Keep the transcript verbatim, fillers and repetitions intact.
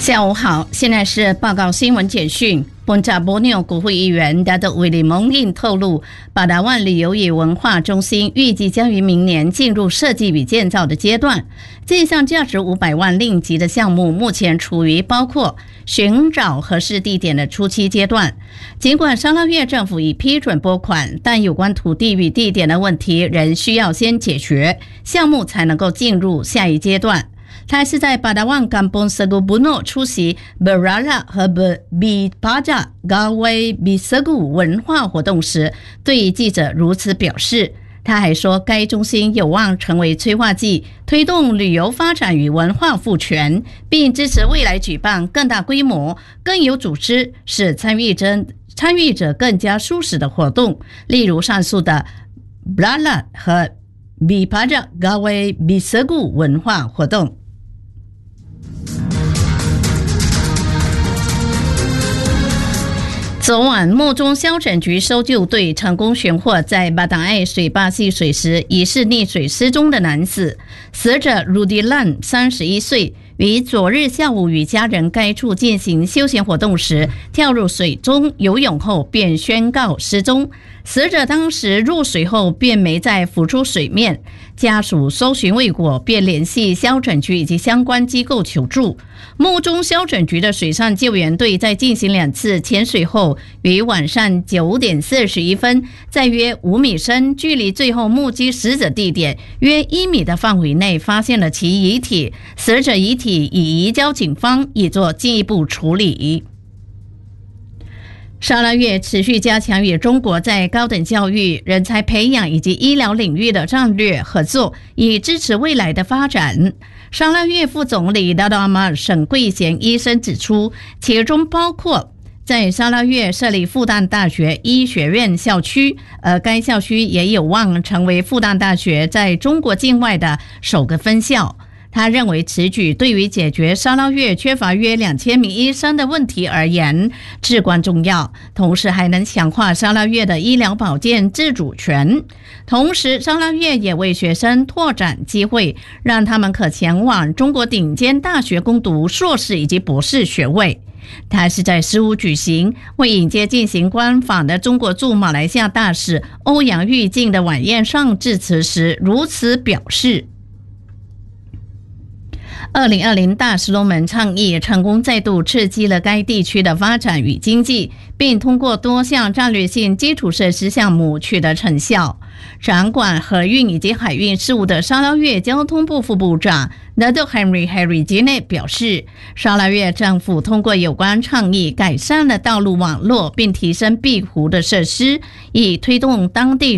下午好，现在是报告新闻简讯。本扎波纽国会议员达德维里蒙印透露，巴达万旅游与文化中心预计将于明年进入设计与建造的阶段。这项价值五百万令吉的项目目前处于包括寻找合适地点的初期阶段。尽管沙拉越政府已批准拨款，但有关土地与地点的问题仍需要先解决，项目才能够进入下一阶段。他是在巴达万甘邦塞古布诺出席 Berala 和 Bipaja Gawai Bisagu 文化活动时，对记者如此表示。他还说，该中心有望成为催化剂，推动旅游发展与文化赋权，并支持未来举办更大规模、更有组织、使参与者参与者更加舒适的活动，例如上述的 Berala 和 Bipaja Gawai Bisagu 文化活动。昨晚，木中消拯局搜救队成功寻获在巴达爱水坝戏水时疑似溺水失踪的男子。死者鲁迪兰三十一岁，于昨日下午与家人该处进行休闲活动时跳入水中游泳后便宣告失踪。死者当时入水后便没再浮出水面，家属搜寻未果，便联系消拯局以及相关机构求助。木中消拯局的水上救援队在进行两次潜水后，于晚上九点四十一分，在约五米深、距离最后目击死者地点约一米的范围内发现了其遗体，死者遗体已移交警方，以作进一步处理。沙拉越持续加强与中国在高等教育、人才培养以及医疗领域的战略合作，以支持未来的发展。沙拉越副总理达达马尔沈桂贤医生指出，其中包括在沙拉越设立复旦大学医学院校区，而该校区也有望成为复旦大学在中国境外的首个分校。他认为此举对于解决沙拉越缺乏约两千名医生的问题而言至关重要，同时还能强化沙拉越的医疗保健自主权。同时，沙拉越也为学生拓展机会，让他们可前往中国顶尖大学攻读硕士以及博士学位。他是在十五举行为迎接进行官访的中国驻马来西亚大使欧阳玉靖的晚宴上致辞时如此表示。二零二零大石龙门倡议成功再度刺激了该地区的发展与经济，并通过多项战略性基础设施项目取得成效。掌管河运以及海运事务的沙拉越交通部副部长 Datuk Henry Harry Jine 表示，沙拉越政府通过有关倡议改善了道路网络，并提升庇护的设施，以推动当地